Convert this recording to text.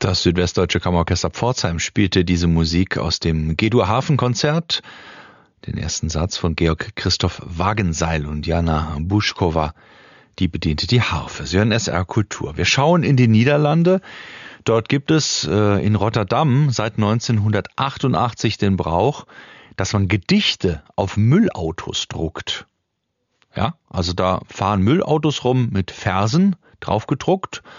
Das Südwestdeutsche Kammerorchester Pforzheim spielte diese Musik aus dem G-Dur-Hafenkonzert, den ersten Satz von Georg Christoph Wagenseil und Jana Buschkova, die bediente die Harfe. Sie hören SR Kultur. Wir schauen in die Niederlande. Dort gibt es in Rotterdam seit 1988 den Brauch, dass man Gedichte auf Müllautos druckt. Ja, also da fahren Müllautos rum mit Versen draufgedruckt